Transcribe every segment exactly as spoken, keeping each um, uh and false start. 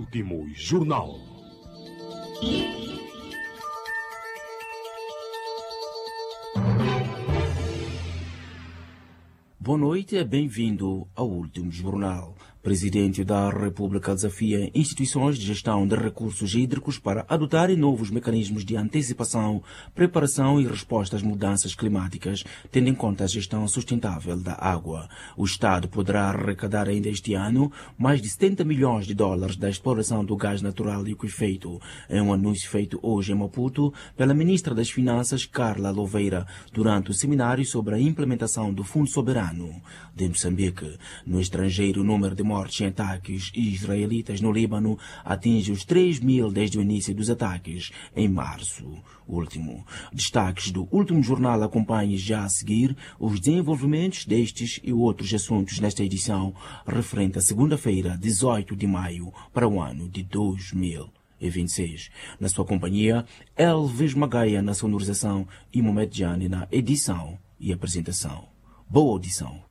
Último Jornal. Boa noite e bem-vindo ao Último Jornal. Presidente da República desafia instituições de gestão de recursos hídricos para adotarem novos mecanismos de antecipação, preparação e resposta às mudanças climáticas, tendo em conta a gestão sustentável da água. O Estado poderá arrecadar ainda este ano mais de setenta milhões de dólares da exploração do gás natural liquefeito. É um anúncio feito hoje em Maputo pela Ministra das Finanças, Carla Louveira, durante o seminário sobre a implementação do Fundo Soberano de Moçambique. No estrangeiro, o número de mortes em ataques israelitas no Líbano atinge os três mil desde o início dos ataques em março último. Destaques do Último Jornal. Acompanhe já a seguir os desenvolvimentos destes e outros assuntos nesta edição referente à segunda-feira, dezoito de maio, para o ano de dois mil e vinte e seis. Na sua companhia, Elvis Magaia na sonorização e Mohamed Jani na edição e apresentação. Boa audição.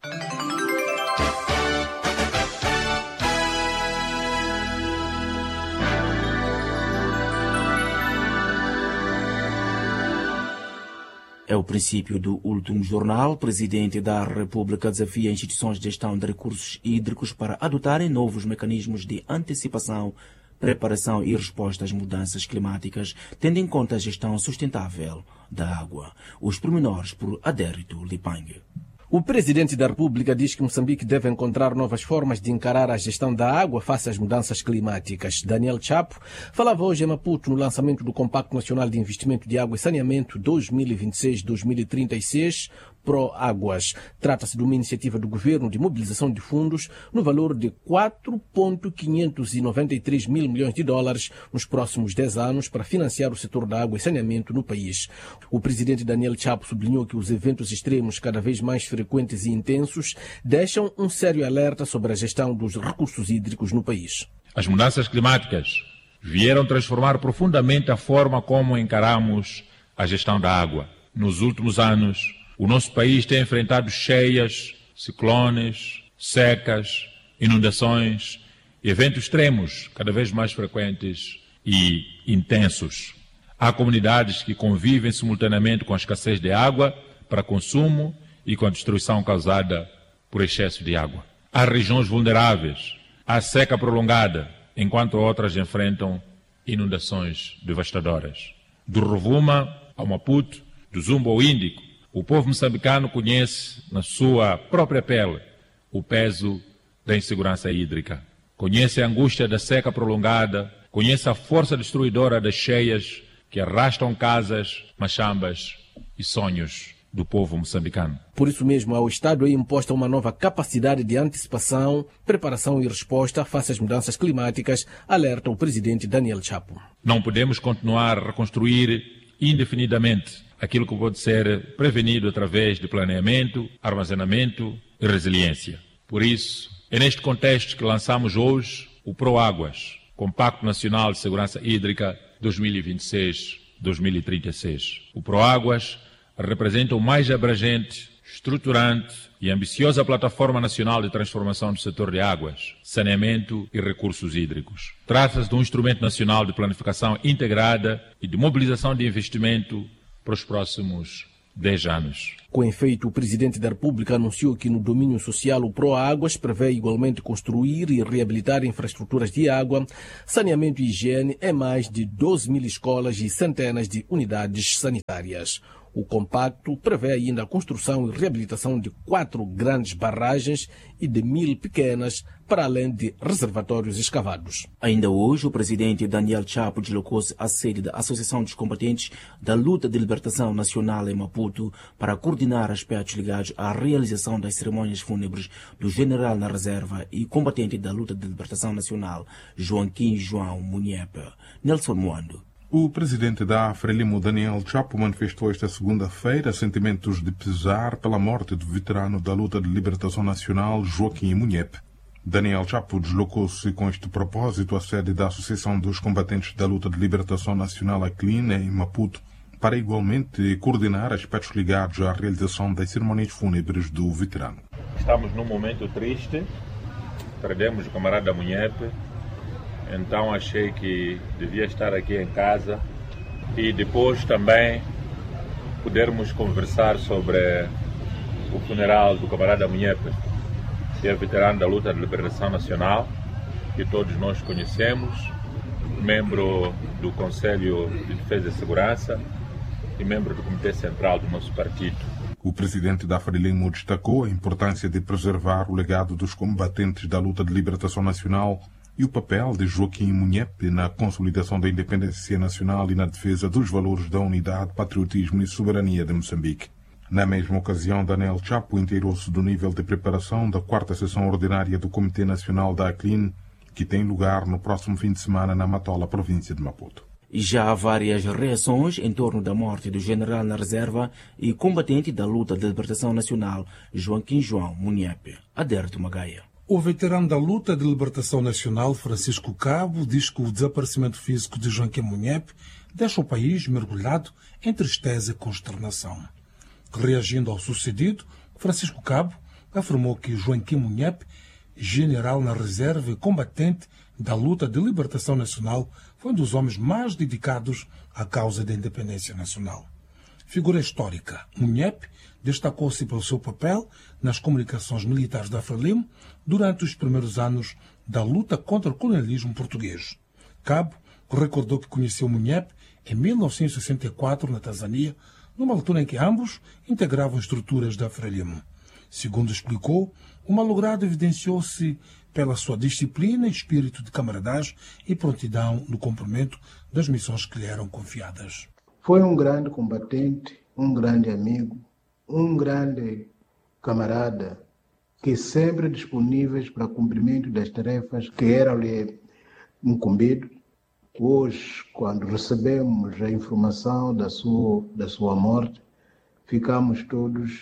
É o princípio do Último Jornal. O Presidente da República desafia instituições de gestão de recursos hídricos para adotarem novos mecanismos de antecipação, preparação e resposta às mudanças climáticas, tendo em conta a gestão sustentável da água. Os pormenores por Adérito Lipangue. O Presidente da República diz que Moçambique deve encontrar novas formas de encarar a gestão da água face às mudanças climáticas. Daniel Chapo falava hoje em Maputo no lançamento do Compacto Nacional de Investimento de Água e Saneamento dois mil e vinte e seis a dois mil e trinta e seis, Pro-Águas. Trata-se de uma iniciativa do Governo de mobilização de fundos no valor de quatro vírgula quinhentos e noventa e três mil milhões de dólares nos próximos dez anos para financiar o setor da água e saneamento no país. O Presidente Daniel Chapo sublinhou que os eventos extremos cada vez mais frequentes e intensos deixam um sério alerta sobre a gestão dos recursos hídricos no país. As mudanças climáticas vieram transformar profundamente a forma como encaramos a gestão da água. Nos últimos anos, o nosso país tem enfrentado cheias, ciclones, secas, inundações e eventos extremos cada vez mais frequentes e intensos. Há comunidades que convivem simultaneamente com a escassez de água para consumo e com a destruição causada por excesso de água. Há regiões vulneráveis, há seca prolongada, enquanto outras enfrentam inundações devastadoras. Do Rovuma ao Maputo, do Zumbo ao Índico, o povo moçambicano conhece na sua própria pele o peso da insegurança hídrica. Conhece a angústia da seca prolongada, conhece a força destruidora das cheias que arrastam casas, machambas e sonhos do povo moçambicano. Por isso mesmo, ao Estado é imposta uma nova capacidade de antecipação, preparação e resposta face às mudanças climáticas, alerta o Presidente Daniel Chapo. Não podemos continuar a reconstruir indefinidamente aquilo que pode ser prevenido através de planeamento, armazenamento e resiliência. Por isso, é neste contexto que lançamos hoje o Pro-Águas, Compacto Nacional de Segurança Hídrica dois mil e vinte e seis a dois mil e trinta e seis. O Pro-Águas representa o mais abrangente, estruturante e ambiciosa plataforma nacional de transformação do setor de águas, saneamento e recursos hídricos. Trata-se de um instrumento nacional de planificação integrada e de mobilização de investimento para os próximos dez anos. Com efeito, o Presidente da República anunciou que no domínio social o Pro-Águas prevê igualmente construir e reabilitar infraestruturas de água, saneamento e higiene em mais de doze mil escolas e centenas de unidades sanitárias. O compacto prevê ainda a construção e reabilitação de quatro grandes barragens e de mil pequenas, para além de reservatórios escavados. Ainda hoje, o presidente Daniel Chapo deslocou-se à sede da Associação dos Combatentes da Luta de Libertação Nacional em Maputo para coordenar aspectos ligados à realização das cerimônias fúnebres do general na reserva e combatente da Luta de Libertação Nacional, Joaquim João Munhepe. Nelson Moando. O presidente da Frelimo, Daniel Chapo, manifestou esta segunda-feira sentimentos de pesar pela morte do veterano da Luta de Libertação Nacional, Joaquim Munhepe. Daniel Chapo deslocou-se com este propósito à sede da Associação dos Combatentes da Luta de Libertação Nacional, a C L I N, em Maputo, para igualmente coordenar aspectos ligados à realização das cerimônias fúnebres do veterano. Estamos num momento triste, perdemos o camarada Munhepe, então achei que devia estar aqui em casa e depois também podermos conversar sobre o funeral do camarada Munhepe, que é veterano da luta de liberação nacional, que todos nós conhecemos, membro do Conselho de Defesa e Segurança e membro do Comitê Central do nosso partido. O presidente da Frelimo destacou a importância de preservar o legado dos combatentes da luta de libertação nacional e o papel de Joaquim Munhepe na consolidação da independência nacional e na defesa dos valores da unidade, patriotismo e soberania de Moçambique. Na mesma ocasião, Daniel Chapo inteirou-se do nível de preparação da quarta sessão ordinária do Comitê Nacional da ACLIN, que tem lugar no próximo fim de semana na Matola, província de Maputo. E já há várias reações em torno da morte do general na reserva e combatente da luta de libertação nacional, Joaquim João Munhepe. Adérito Magaia. O veterano da luta de libertação nacional, Francisco Cabo, diz que o desaparecimento físico de Joaquim Munhepe deixa o país mergulhado em tristeza e consternação. Reagindo ao sucedido, Francisco Cabo afirmou que Joaquim Munhepe, general na reserva e combatente da luta de libertação nacional, foi um dos homens mais dedicados à causa da independência nacional. Figura histórica, Munhepe destacou-se pelo seu papel nas comunicações militares da Frelimo durante os primeiros anos da luta contra o colonialismo português. Cabo recordou que conheceu Munhepe em mil novecentos e sessenta e quatro na Tanzânia, numa altura em que ambos integravam estruturas da Frelimo. Segundo explicou, o malogrado evidenciou-se pela sua disciplina, espírito de camaradagem e prontidão no cumprimento das missões que lhe eram confiadas. Foi um grande combatente, um grande amigo, um grande camarada, que sempre disponíveis para cumprimento das tarefas que eram-lhe incumbidas. Hoje, quando recebemos a informação da sua, da sua morte, ficamos todos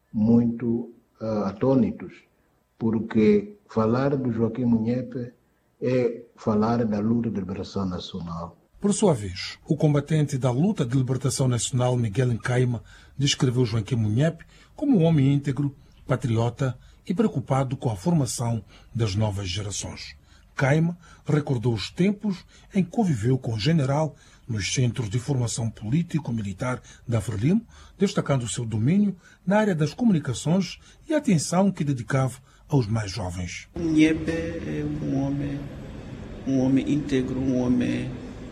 muito uh, atônitos, porque falar do Joaquim Munhepe é falar da luta de liberação nacional. Por sua vez, o combatente da luta de libertação nacional, Miguel Nkaima, descreveu Joaquim Munhepe como um homem íntegro, patriota e preocupado com a formação das novas gerações. Nkaima recordou os tempos em que conviveu com o general nos centros de formação político-militar da Frelimo, destacando o seu domínio na área das comunicações e a atenção que dedicava aos mais jovens. Munhepe é um homem, um homem íntegro, um homem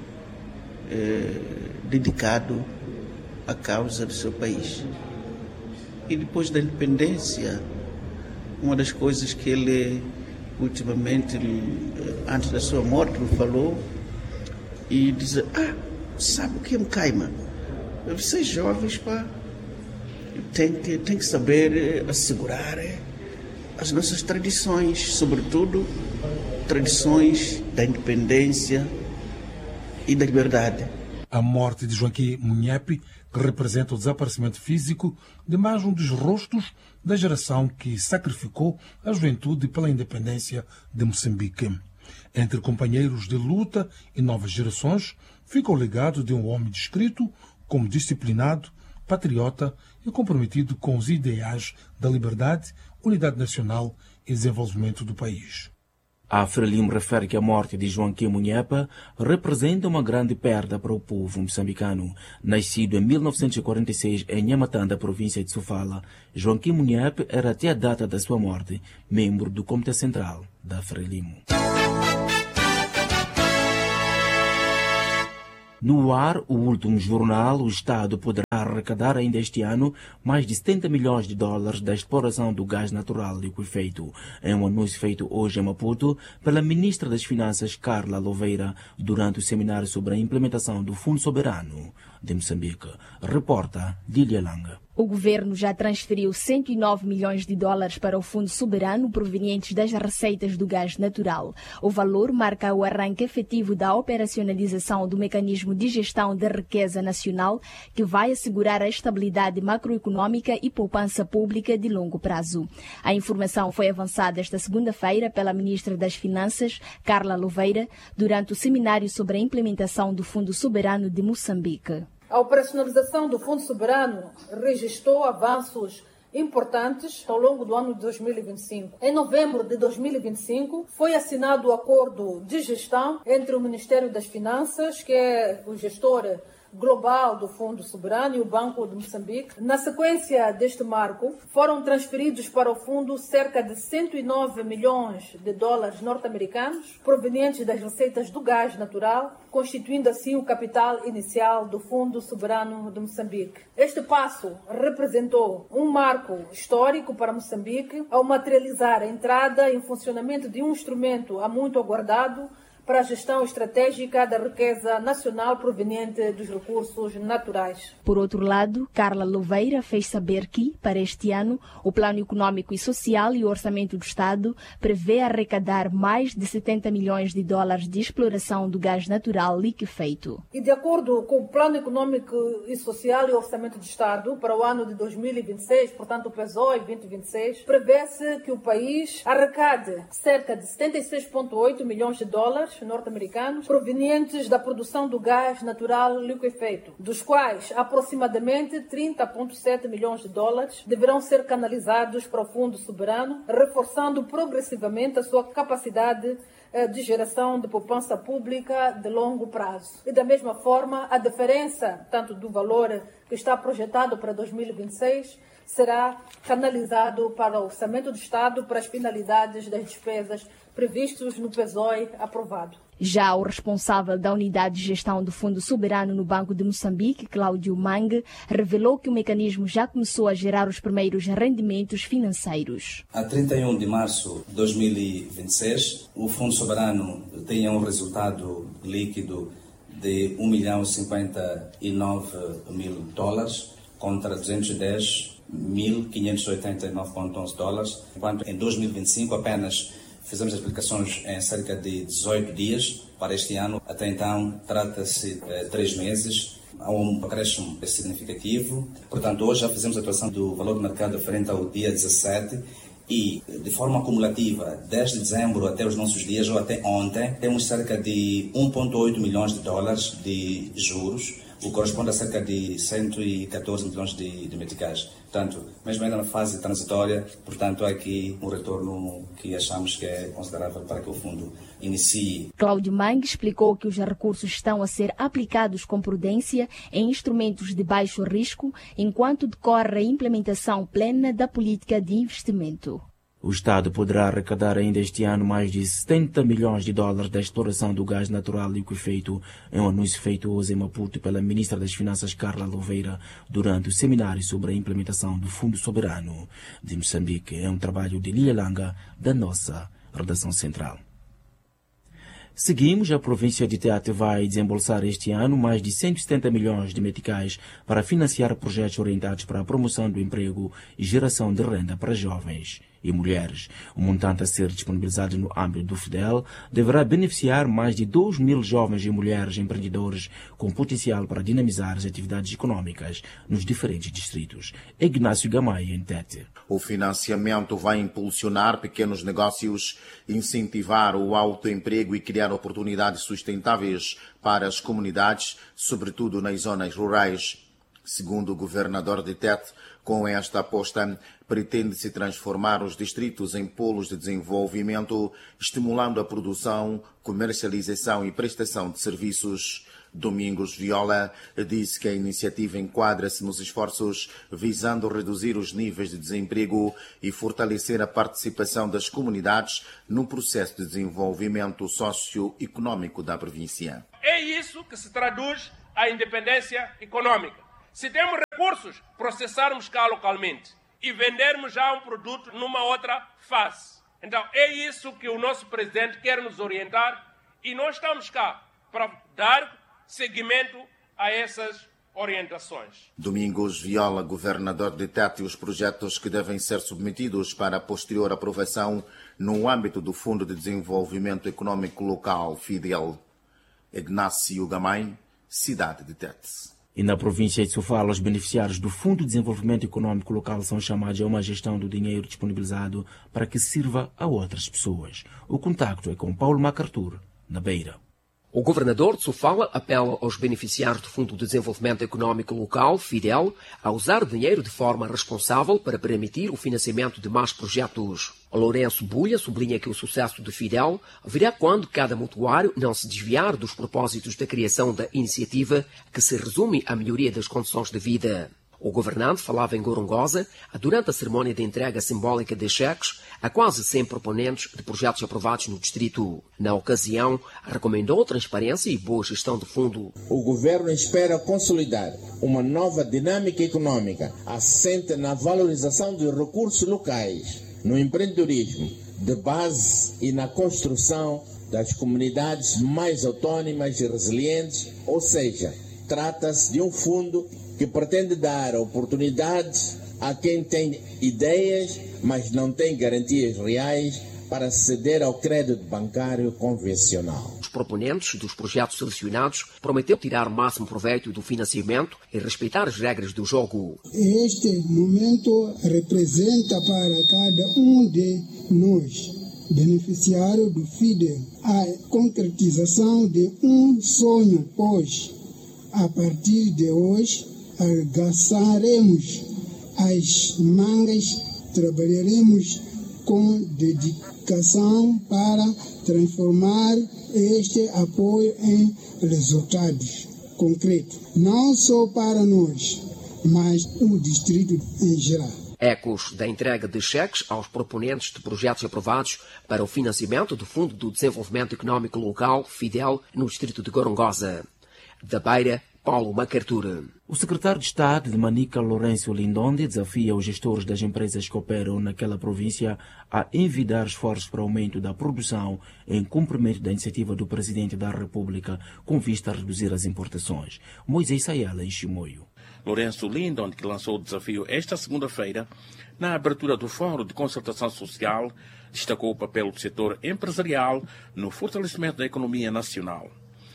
é, dedicado à causa do seu país. E depois da independência, uma das coisas que ele ultimamente, antes da sua morte, me falou e dizer, ah, sabe o que é Nkaima? Vocês jovens, pá, tem que, tem que saber assegurar as nossas tradições, sobretudo tradições da independência e da liberdade. A morte de Joaquim Munhepe, que representa o desaparecimento físico de mais um dos rostos da geração que sacrificou a juventude pela independência de Moçambique. Entre companheiros de luta e novas gerações, fica o legado de um homem descrito como disciplinado, patriota e comprometido com os ideais da liberdade, unidade nacional e desenvolvimento do país. A Frelimo refere que a morte de Joaquim Munhepe representa uma grande perda para o povo moçambicano. Nascido em mil novecentos e quarenta e seis em Nhamatanda, província de Sofala, Joaquim Munhepe era até a data da sua morte membro do Comitê Central da Frelimo. No ar, o último jornal, o Estado poderá arrecadar ainda este ano mais de setenta milhões de dólares da exploração do gás natural liquefeito. É um anúncio feito hoje em Maputo pela Ministra das Finanças, Carla Louveira, durante o seminário sobre a implementação do Fundo Soberano de Moçambique. Reporta Dília Langa. O governo já transferiu cento e nove milhões de dólares para o Fundo Soberano provenientes das receitas do gás natural. O valor marca o arranque efetivo da operacionalização do mecanismo de gestão da riqueza nacional, que vai assegurar a estabilidade macroeconômica e poupança pública de longo prazo. A informação foi avançada esta segunda-feira pela Ministra das Finanças, Carla Louveira, durante o seminário sobre a implementação do Fundo Soberano de Moçambique. A operacionalização do Fundo Soberano registrou avanços importantes ao longo do ano de dois mil e vinte e cinco. Em novembro de dois mil e vinte e cinco, foi assinado o acordo de gestão entre o Ministério das Finanças, que é o gestor global do Fundo Soberano, e o Banco de Moçambique. Na sequência deste marco, foram transferidos para o fundo cerca de cento e nove milhões de dólares norte-americanos, provenientes das receitas do gás natural, constituindo assim o capital inicial do Fundo Soberano de Moçambique. Este passo representou um marco histórico para Moçambique, ao materializar a entrada em funcionamento de um instrumento há muito aguardado para a gestão estratégica da riqueza nacional proveniente dos recursos naturais. Por outro lado, Carla Louveira fez saber que, para este ano, o Plano Econômico e Social e o Orçamento do Estado prevê arrecadar mais de setenta milhões de dólares de exploração do gás natural liquefeito. E de acordo com o Plano Econômico e Social e o Orçamento do Estado, para o ano de dois mil e vinte e seis, portanto o P E S O E vinte e vinte e seis, prevê-se que o país arrecade cerca de setenta e seis vírgula oito milhões de dólares norte-americanos provenientes da produção do gás natural liquefeito, dos quais aproximadamente trinta vírgula sete milhões de dólares deverão ser canalizados para o Fundo Soberano, reforçando progressivamente a sua capacidade de geração de poupança pública de longo prazo. E da mesma forma, a diferença, tanto do valor que está projetado para dois mil e vinte e seis, será canalizado para o Orçamento do Estado para as finalidades das despesas previstos no P E S O E aprovado. Já o responsável da Unidade de Gestão do Fundo Soberano no Banco de Moçambique, Cláudio Mangue, revelou que o mecanismo já começou a gerar os primeiros rendimentos financeiros. A trinta e um de março de dois mil e vinte e seis, o Fundo Soberano tem um resultado líquido de um milhão e cinquenta e nove mil dólares contra duzentos e dez mil quinhentos e oitenta e nove vírgula onze dólares, enquanto em dois mil e vinte e cinco apenas fizemos as aplicações em cerca de dezoito dias. Para este ano, até então, trata-se de três meses. Há um acréscimo significativo. Portanto, hoje já fizemos a atuação do valor do mercado referente ao dia dezassete e, de forma acumulativa, desde dezembro até os nossos dias, ou até ontem, temos cerca de um vírgula oito milhões de dólares de juros, o que corresponde a cerca de cento e catorze milhões de, de meticais. Portanto, mesmo ainda na fase transitória, portanto, há aqui um retorno que achamos que é considerável para que o fundo inicie. Cláudio Mangue explicou que os recursos estão a ser aplicados com prudência em instrumentos de baixo risco, enquanto decorre a implementação plena da política de investimento. O Estado poderá arrecadar ainda este ano mais de setenta milhões de dólares da exploração do gás natural liquefeito, em um anúncio feito hoje em Maputo pela Ministra das Finanças, Carla Louveira, durante o seminário sobre a implementação do Fundo Soberano de Moçambique. É um trabalho de Lilia Langa, da nossa redação central. Seguimos, a província de Tete vai desembolsar este ano mais de cento e setenta milhões de meticais para financiar projetos orientados para a promoção do emprego e geração de renda para jovens e mulheres. O montante a ser disponibilizado no âmbito do FIDEL deverá beneficiar mais de dois mil jovens e mulheres empreendedores com potencial para dinamizar as atividades econômicas nos diferentes distritos. Ignácio Gamay, em Tete. O financiamento vai impulsionar pequenos negócios, incentivar o autoemprego e criar oportunidades sustentáveis para as comunidades, sobretudo nas zonas rurais. Segundo o governador de Tete, com esta aposta, pretende-se transformar os distritos em polos de desenvolvimento, estimulando a produção, comercialização e prestação de serviços. Domingos Viola disse que a iniciativa enquadra-se nos esforços visando reduzir os níveis de desemprego e fortalecer a participação das comunidades no processo de desenvolvimento socioeconômico da província. É isso que se traduz a independência econômica. Se temos recursos, processarmos cá localmente e vendermos já um produto numa outra fase. Então, é isso que o nosso presidente quer nos orientar e nós estamos cá para dar seguimento a essas orientações. Domingos Viola, governador de Tete, os projetos que devem ser submetidos para a posterior aprovação no âmbito do Fundo de Desenvolvimento Econômico Local, FIDEL. Ignácio Gamay, cidade de Tete. E na província de Sofala, os beneficiários do Fundo de Desenvolvimento Econômico Local são chamados a uma gestão do dinheiro disponibilizado para que sirva a outras pessoas. O contacto é com Paulo MacArthur, na Beira. O governador de Sofala apela aos beneficiários do Fundo de Desenvolvimento Econômico Local, FIDEL, a usar dinheiro de forma responsável para permitir o financiamento de mais projetos. Lourenço Bulha sublinha que o sucesso do FIDEL virá quando cada mutuário não se desviar dos propósitos da criação da iniciativa, que se resume à melhoria das condições de vida. O governante falava em Gorongosa durante a cerimónia de entrega simbólica de cheques a quase cem proponentes de projetos aprovados no distrito. Na ocasião, recomendou transparência e boa gestão do fundo. O governo espera consolidar uma nova dinâmica econômica assente na valorização dos recursos locais, no empreendedorismo de base e na construção das comunidades mais autônomas e resilientes, ou seja, trata-se de um fundo que pretende dar oportunidades a quem tem ideias, mas não tem garantias reais para aceder ao crédito bancário convencional. Os proponentes dos projetos selecionados prometeram tirar o máximo proveito do financiamento e respeitar as regras do jogo. Este momento representa para cada um de nós, beneficiário do FIDEL, a concretização de um sonho, pois, a partir de hoje, arregaçaremos as mangas, trabalharemos com dedicação para transformar este apoio em resultados concretos, não só para nós, mas o distrito em geral. Ecos da entrega de cheques aos proponentes de projetos aprovados para o financiamento do Fundo do Desenvolvimento Econômico Local, FIDEL, no distrito de Gorongosa. Da Beira, Paulo Macartura. O secretário de Estado de Manica, Lourenço Lindonde, desafia os gestores das empresas que operam naquela província a envidar esforços para o aumento da produção em cumprimento da iniciativa do Presidente da República com vista a reduzir as importações. Moisés Sayala, em Chimoio. Lourenço Lindonde, que lançou o desafio esta segunda-feira, na abertura do Fórum de Concertação Social, destacou o papel do setor empresarial no fortalecimento da economia nacional.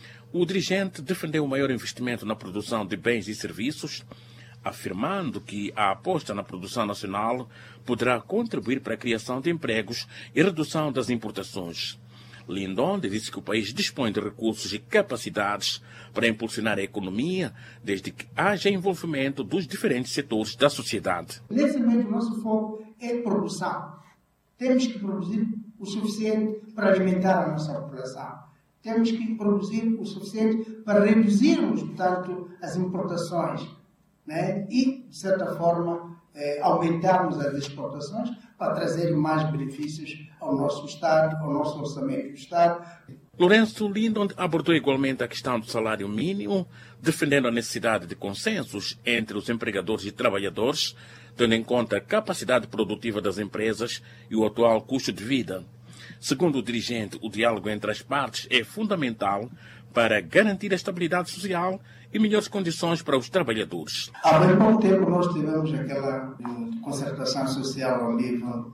O dirigente defendeu o maior investimento na produção de bens e serviços, afirmando que a aposta na produção nacional poderá contribuir para a criação de empregos e redução das importações. Lindonde disse que o país dispõe de recursos e capacidades para impulsionar a economia, desde que haja envolvimento dos diferentes setores da sociedade. Nesse momento, o nosso foco é produção. Temos que produzir o suficiente para alimentar a nossa população. Temos que produzir o suficiente para reduzirmos, portanto, as importações, né? E, de certa forma, eh, aumentarmos as exportações para trazer mais benefícios ao nosso Estado, ao nosso orçamento do Estado. Lourenço Lindonde abordou igualmente a questão do salário mínimo, defendendo a necessidade de consensos entre os empregadores e trabalhadores, tendo em conta a capacidade produtiva das empresas e o atual custo de vida. Segundo o dirigente, o diálogo entre as partes é fundamental para garantir a estabilidade social e melhores condições para os trabalhadores. Há bem pouco tempo nós tivemos aquela concertação social ao nível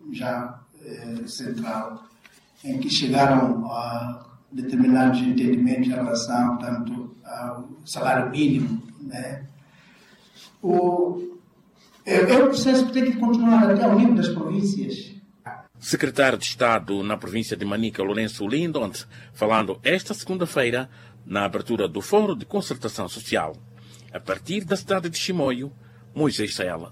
já eh, central, em que chegaram a determinados entendimentos em relação tanto ao salário mínimo, né? O, é, é um processo que tem que continuar até ao nível das províncias. Secretário de Estado na província de Manica, Lourenço Lindonde, falando esta segunda-feira na abertura do Fórum de Concertação Social. A partir da cidade de Chimoio, Moisés Sayala.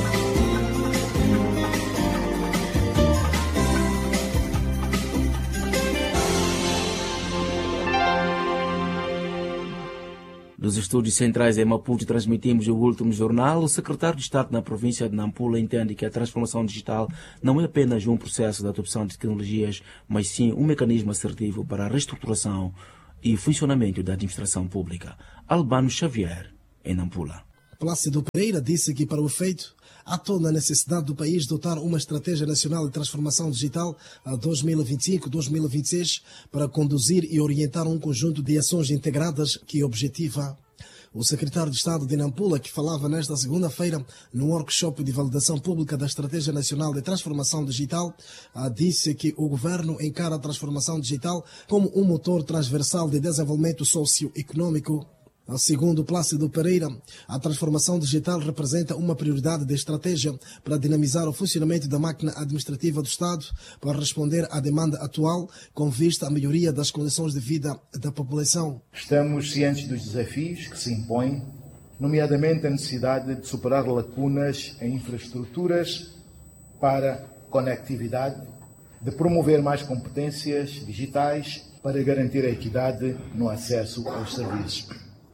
Dos estúdios centrais em Maputo transmitimos o último jornal. O secretário de Estado na província de Nampula entende que a transformação digital não é apenas um processo de adopção de tecnologias, mas sim um mecanismo assertivo para a reestruturação e funcionamento da administração pública. Albano Xavier, em Nampula. Plácido Pereira disse que, para o efeito, há toda a necessidade do país adotar uma estratégia nacional de transformação digital a dois mil e vinte e cinco a dois mil e vinte e seis para conduzir e orientar um conjunto de ações integradas que objetiva. O secretário de Estado de Nampula, que falava nesta segunda-feira no workshop de validação pública da Estratégia Nacional de Transformação Digital, disse que o governo encara a transformação digital como um motor transversal de desenvolvimento socioeconômico. Segundo Plácido Pereira, a transformação digital representa uma prioridade de estratégia para dinamizar o funcionamento da máquina administrativa do Estado para responder à demanda atual com vista à melhoria das condições de vida da população. Estamos cientes dos desafios que se impõem, nomeadamente a necessidade de superar lacunas em infraestruturas para conectividade, de promover mais competências digitais para garantir a equidade no acesso aos serviços.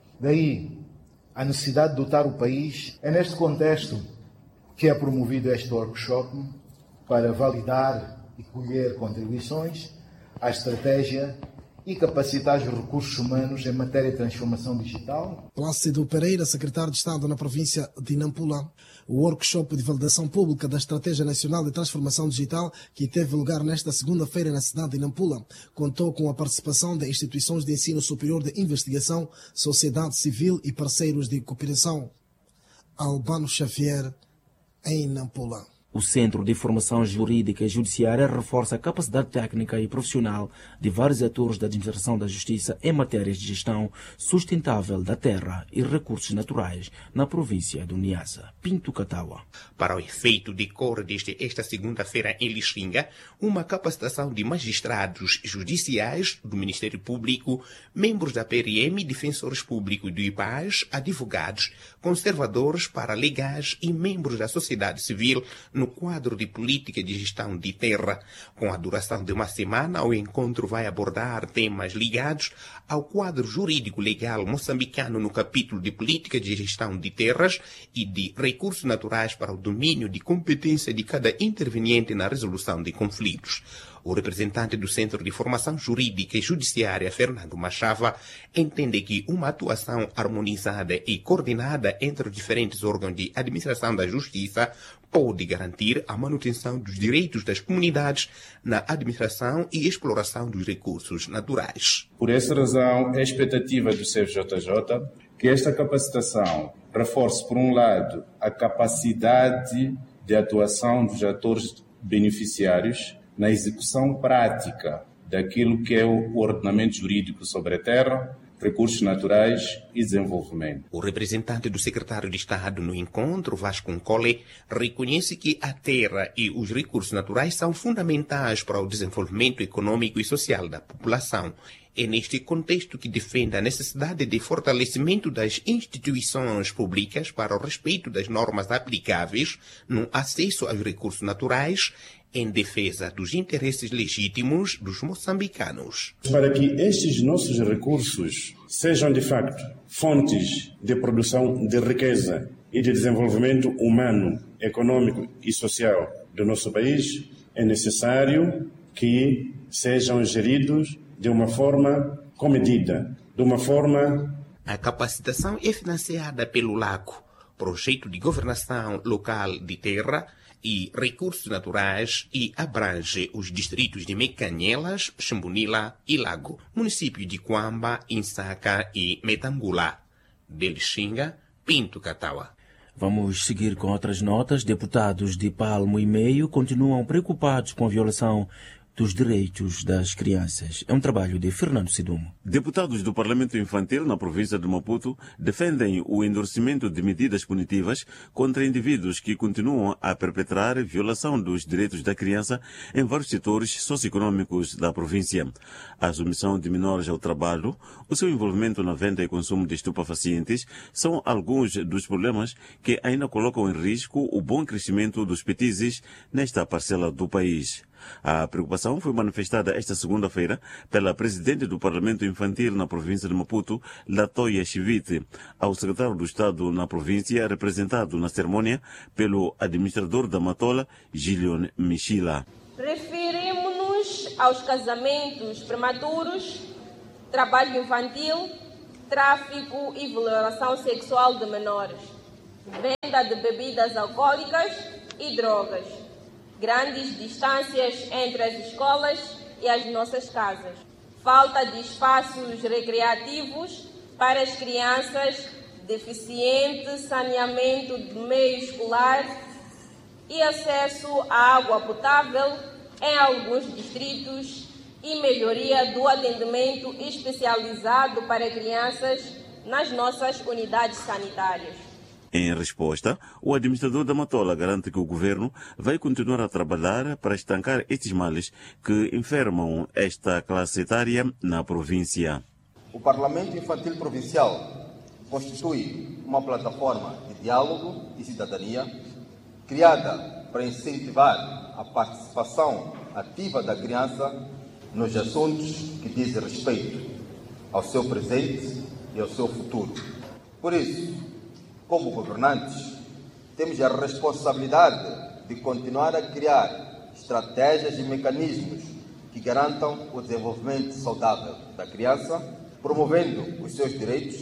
Daí, a necessidade de dotar o país. É neste contexto que é promovido este workshop para validar e colher contribuições à estratégia e capacitar os recursos humanos em matéria de transformação digital. Plácido Pereira, secretário de Estado na província de Nampula. O workshop de validação pública da Estratégia Nacional de Transformação Digital, que teve lugar nesta segunda-feira na cidade de Nampula, contou com a participação de instituições de ensino superior de investigação, sociedade civil e parceiros de cooperação. Albano Xavier, em Nampula. O Centro de Formação Jurídica e Judiciária reforça a capacidade técnica e profissional de vários atores da administração da justiça em matérias de gestão sustentável da terra e recursos naturais na província do Niassa. Pinto Catawa. Para o efeito, decorre desde esta segunda-feira em Lixinga uma capacitação de magistrados judiciais do Ministério Público, membros da P R M, defensores públicos do I P A S, advogados, conservadores paralegais e membros da sociedade civil no quadro de política de gestão de terra. Com a duração de uma semana, o encontro vai abordar temas ligados ao quadro jurídico-legal moçambicano no capítulo de política de gestão de terras e de recursos naturais para o domínio de competência de cada interveniente na resolução de conflitos. O representante do Centro de Formação Jurídica e Judiciária, Fernando Machava, entende que uma atuação harmonizada e coordenada entre os diferentes órgãos de administração da justiça pode garantir a manutenção dos direitos das comunidades na administração e exploração dos recursos naturais. Por essa razão, é a expectativa do C F J J que esta capacitação reforce, por um lado, a capacidade de atuação dos atores beneficiários na execução prática daquilo que é o ordenamento jurídico sobre a terra, recursos naturais e desenvolvimento. O representante do secretário de Estado no encontro, Vasco Nkole, reconhece que a terra e os recursos naturais são fundamentais para o desenvolvimento econômico e social da população. É neste contexto que defende a necessidade de fortalecimento das instituições públicas para o respeito das normas aplicáveis no acesso aos recursos naturais, em defesa dos interesses legítimos dos moçambicanos. Para que estes nossos recursos sejam, de facto, fontes de produção de riqueza e de desenvolvimento humano, econômico e social do nosso país, é necessário que sejam geridos de uma forma comedida, de uma forma... A capacitação é financiada pelo LACO, Projeto de Governação Local de Terra e Recursos Naturais, e abrange os distritos de Mecanhelas, Xambunila e Lago, município de Quamba, Insaca e Metangula. De Lixinga, Pinto Catawa. Vamos seguir com outras notas. Deputados de Palmo e Meio continuam preocupados com a violação dos direitos das crianças. É um trabalho de Fernando Sidumo. Deputados do Parlamento Infantil na província de Maputo defendem o endurecimento de medidas punitivas contra indivíduos que continuam a perpetrar violação dos direitos da criança em vários setores socioeconômicos da província. A submissão de menores ao trabalho, o seu envolvimento na venda e consumo de estupefacientes são alguns dos problemas que ainda colocam em risco o bom crescimento dos petizes nesta parcela do país. A preocupação foi manifestada esta segunda-feira pela presidente do Parlamento Infantil na província de Maputo, Latoya Chivite, ao secretário do Estado na província, representado na cerimônia pelo administrador da Matola, Gilion Michila. Referimos-nos aos casamentos prematuros, trabalho infantil, tráfico e violação sexual de menores, venda de bebidas alcoólicas e drogas, grandes distâncias entre as escolas e as nossas casas, falta de espaços recreativos para as crianças, deficiente saneamento do meio escolar e acesso à água potável em alguns distritos e melhoria do atendimento especializado para crianças nas nossas unidades sanitárias. Em resposta, o administrador da Matola garante que o governo vai continuar a trabalhar para estancar estes males que enfermam esta classe etária na província. O Parlamento Infantil Provincial constitui uma plataforma de diálogo e cidadania criada para incentivar a participação ativa da criança nos assuntos que dizem respeito ao seu presente e ao seu futuro. Por isso, como governantes, temos a responsabilidade de continuar a criar estratégias e mecanismos que garantam o desenvolvimento saudável da criança, promovendo os seus direitos,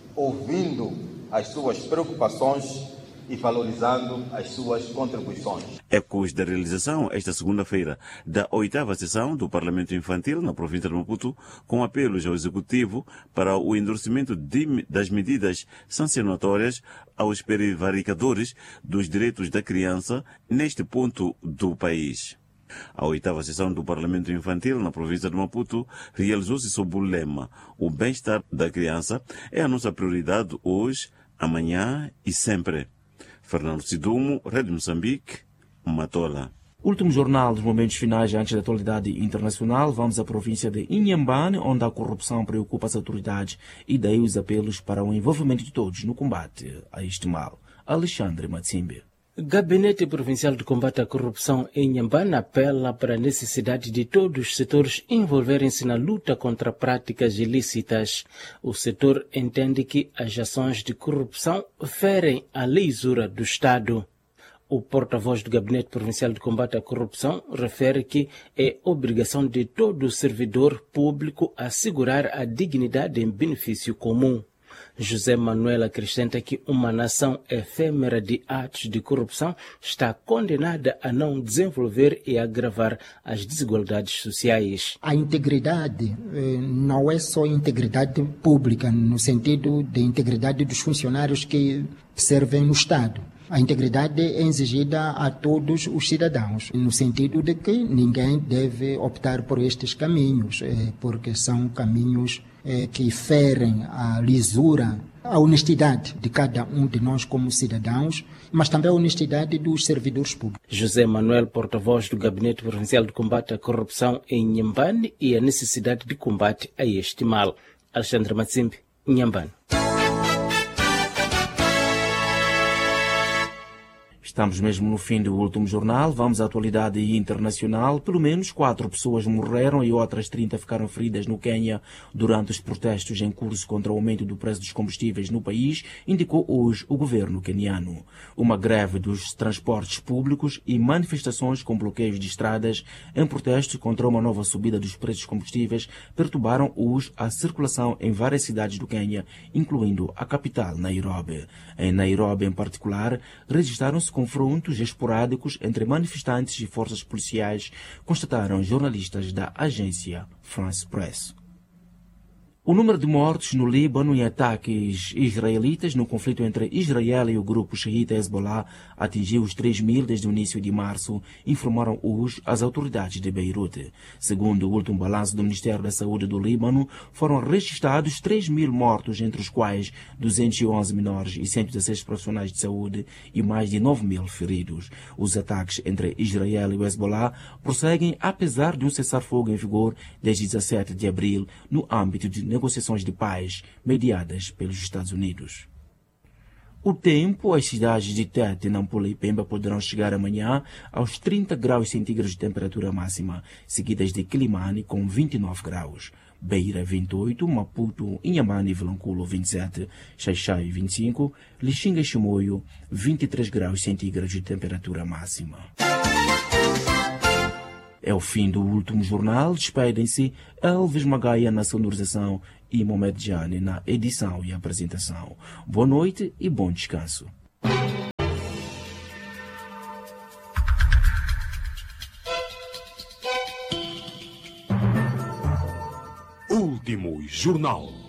ouvindo as suas preocupações e valorizando as suas contribuições. Ecos da realização, esta segunda-feira, da oitava sessão do Parlamento Infantil na província de Maputo, com apelos ao Executivo para o endurecimento de, das medidas sancionatórias aos prevaricadores dos direitos da criança neste ponto do país. A oitava sessão do Parlamento Infantil na província de Maputo realizou-se sob o lema "O bem-estar da criança é a nossa prioridade hoje, amanhã e sempre". Fernando Sidumo, Rede Moçambique, Matola. Último jornal dos momentos finais antes da atualidade internacional. Vamos à província de Inhambane, onde a corrupção preocupa as autoridades e daí os apelos para o envolvimento de todos no combate a este mal. Alexandre Matsimbe. Gabinete Provincial de Combate à Corrupção em Inhambane apela para a necessidade de todos os setores envolverem-se na luta contra práticas ilícitas. O setor entende que as ações de corrupção ferem a lisura do Estado. O porta-voz do Gabinete Provincial de Combate à Corrupção refere que é obrigação de todo servidor público assegurar a dignidade em benefício comum. José Manuel acrescenta que uma nação efêmera de atos de corrupção está condenada a não desenvolver e agravar as desigualdades sociais. A integridade eh, não é só integridade pública, no sentido de integridade dos funcionários que servem no Estado. A integridade é exigida a todos os cidadãos, no sentido de que ninguém deve optar por estes caminhos, eh, porque são caminhos eh, que ferem a lisura, a honestidade de cada um de nós como cidadãos, mas também a honestidade dos servidores públicos. José Manuel, porta-voz do Gabinete Provincial de Combate à Corrupção em Inhambane e a necessidade de combate a este mal. Alexandre Matsimbe, Inhambane. Estamos mesmo no fim do último jornal. Vamos à atualidade internacional. Pelo menos quatro pessoas morreram e outras trinta ficaram feridas no Quênia durante os protestos em curso contra o aumento do preço dos combustíveis no país, indicou hoje o governo queniano. Uma greve dos transportes públicos e manifestações com bloqueios de estradas em protesto contra uma nova subida dos preços dos combustíveis perturbaram hoje a circulação em várias cidades do Quênia, incluindo a capital, Nairobi. Em Nairobi, em particular, registraram-se confrontos esporádicos entre manifestantes e forças policiais, constataram jornalistas da agência France Press. O número de mortos no Líbano em ataques israelitas no conflito entre Israel e o grupo xiita Hezbollah atingiu os três mil desde o início de março, informaram hoje as autoridades de Beirute. Segundo o último balanço do Ministério da Saúde do Líbano, foram registrados três mil mortos, entre os quais duzentos e onze menores e cento e dezesseis profissionais de saúde e mais de nove mil feridos. Os ataques entre Israel e o Hezbollah prosseguem apesar de um cessar-fogo em vigor desde dezessete de abril no âmbito de negociações de paz mediadas pelos Estados Unidos. O tempo, as cidades de Tete, Nampula e Pemba poderão chegar amanhã aos trinta graus centígrados de temperatura máxima, seguidas de Quilimane com vinte e nove graus, Beira vinte e oito, Maputo, Inhambane e Vilanculo vinte e sete, Xaixai vinte e cinco, Lixinga e Chimoio vinte e três graus centígrados de temperatura máxima. É o fim do último jornal. Despedem-se Elvis Magaia na sonorização e Mohamed Jani na edição e apresentação. Boa noite e bom descanso. Último jornal.